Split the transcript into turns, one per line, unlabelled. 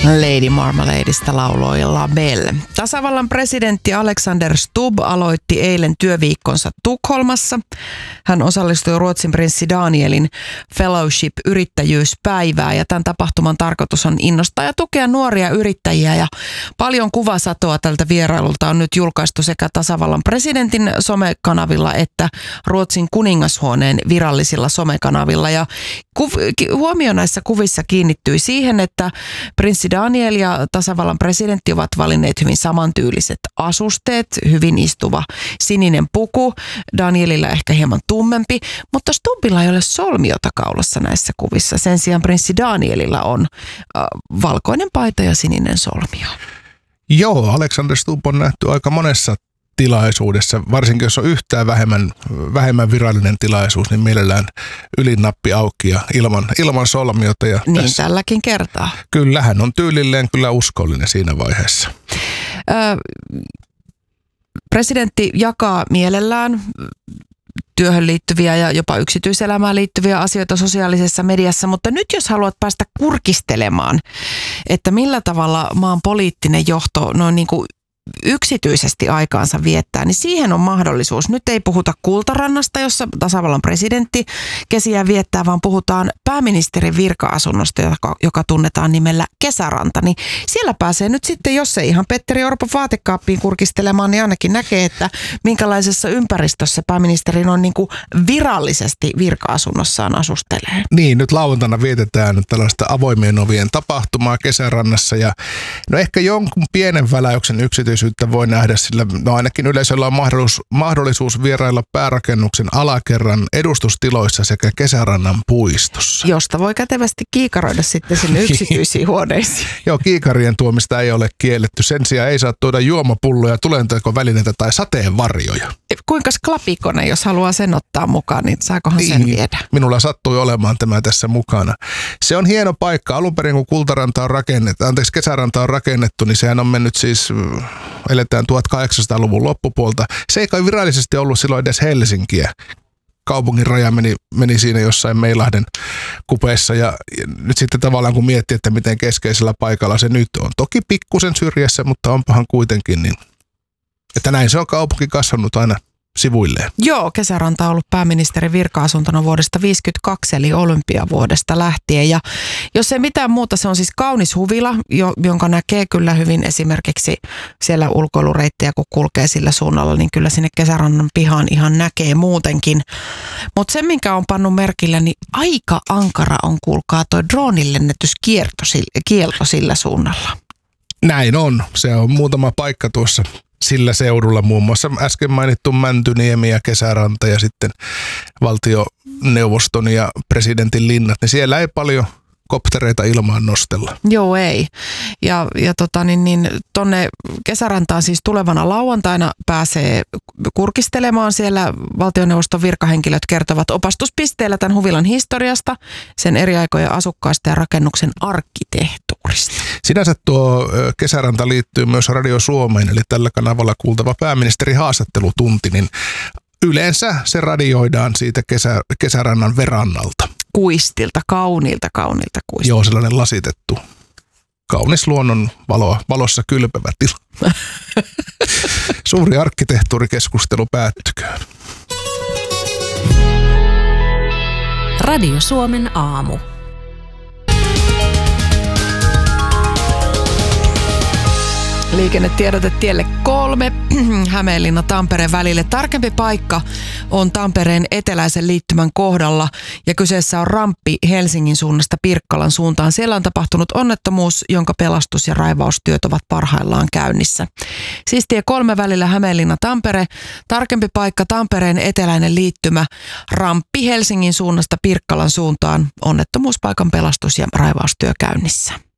Lady Marmaladeista lauloi Labelle. Tasavallan presidentti Alexander Stubb aloitti eilen työviikkonsa Tukholmassa. Hän osallistui Ruotsin prinssi Danielin Fellowship-yrittäjyyspäivään ja tämän tapahtuman tarkoitus on innostaa ja tukea nuoria yrittäjiä. Ja paljon kuvasatoa tältä vierailulta on nyt julkaistu sekä tasavallan presidentin somekanavilla että Ruotsin kuningashuoneen virallisilla somekanavilla. Ja huomio näissä kuvissa kiinnittyi siihen, että prinssi Daniel ja tasavallan presidentti ovat valinneet hyvin samantyyliset asusteet, hyvin istuva sininen puku, Danielilla ehkä hieman tummempi, mutta Stubbilla ei ole solmiota kaulassa näissä kuvissa. Sen sijaan prinssi Danielilla on valkoinen paita ja sininen solmio.
Joo, Alexander Stubb on nähty aika monessa tilaisuudessa, varsinkin jos on yhtään vähemmän virallinen tilaisuus, niin mielellään ylinappi auki ja ilman solmiota. Ja
niin tässä, tälläkin kertaa.
Kyllä, hän on tyylilleen kyllä uskollinen siinä vaiheessa.
Presidentti jakaa mielellään työhön liittyviä ja jopa yksityiselämään liittyviä asioita sosiaalisessa mediassa, mutta nyt jos haluat päästä kurkistelemaan, että millä tavalla maan poliittinen johto noin niin kuin yksityisesti aikaansa viettää, niin siihen on mahdollisuus. Nyt ei puhuta Kultarannasta, jossa tasavallan presidentti kesiään viettää, vaan puhutaan pääministerin virka-asunnosta, joka tunnetaan nimellä Kesäranta. Niin siellä pääsee nyt sitten, jos ei ihan Petteri Orpon vaatekaappiin kurkistelemaan, niin ainakin näkee, että minkälaisessa ympäristössä pääministerin on niin kuin virallisesti virka-asunnossaan asustelee.
Niin, nyt lauantaina vietetään tällaista avoimien ovien tapahtumaa Kesärannassa ja no ehkä jonkun pienen väläyksen yksityisyyttä voi nähdä, sillä no ainakin yleisöllä on mahdollisuus vierailla päärakennuksen alakerran edustustiloissa sekä Kesärannan puistossa.
Josta voi kätevästi kiikaroida sitten sinne yksityisiin huoneisiin.
Joo, kiikarien tuomista ei ole kielletty. Sen sijaan ei saa tuoda juomapulloja, tulentekovälineitä tai sateenvarjoja.
Kuinka klapikone, jos haluaa sen ottaa mukaan, niin saakohan sen viedä?
Minulla sattui olemaan tämä tässä mukana. Se on hieno paikka. Alun perin kun Kesäranta on rakennettu, niin sehän on mennyt siis, eletään 1800-luvun loppupuolta. Se ei kai virallisesti ollut silloin edes Helsinkiä. Kaupungin raja meni siinä jossain Meilahden kupeessa ja nyt sitten tavallaan kun miettii, että miten keskeisellä paikalla se nyt on. Toki pikkusen syrjässä, mutta onpahan kuitenkin niin, että näin se on kaupunki kasvanut aina sivuilleen.
Joo, Kesäranta on ollut pääministerin virka-asuntona vuodesta 1952, eli olympiavuodesta lähtien. Ja jos ei mitään muuta, se on siis kaunis huvila, jonka näkee kyllä hyvin esimerkiksi siellä ulkoilureittejä, kun kulkee sillä suunnalla, niin kyllä sinne Kesärannan pihaan ihan näkee muutenkin. Mutta se, minkä on pannut merkille, niin aika ankara on, kuulkaa, toi droonilennätyskielto sillä suunnalla.
Näin on. Se on muutama paikka tuossa sillä seudulla, muun muassa äsken mainittu Mäntyniemi ja Kesäranta ja sitten valtioneuvoston ja presidentin linnat, niin siellä ei paljon koptereita ilmaan nostella.
Joo, ei. Ja tonne Kesärantaan siis tulevana lauantaina pääsee kurkistelemaan. Siellä valtioneuvoston virkahenkilöt kertovat opastuspisteellä tämän huvilan historiasta, sen eri aikojen asukkaista ja rakennuksen arkkitehtuurista.
Sinänsä tuo Kesäranta liittyy myös Radio Suomeen, eli tällä kanavalla kuultava pääministeri haastattelutunti, niin yleensä se radioidaan siitä Kesärannan verannalta.
Kuistilta, kauniilta kuistilta.
Joo, sellainen lasitettu, kaunis luonnon valossa kylpevä tila. Suuri arkkitehtuurikeskustelu päättyköön.
Radio Suomen aamu.
Liikennetiedote tielle 3, Hämeenlinna-Tampere välille. Tarkempi paikka on Tampereen eteläisen liittymän kohdalla ja kyseessä on ramppi Helsingin suunnasta Pirkkalan suuntaan. Siellä on tapahtunut onnettomuus, jonka pelastus- ja raivaustyöt ovat parhaillaan käynnissä. Siis tie 3 välillä Hämeenlinna-Tampere. Tarkempi paikka Tampereen eteläinen liittymä, ramppi Helsingin suunnasta Pirkkalan suuntaan. Onnettomuuspaikan pelastus- ja raivaustyö käynnissä.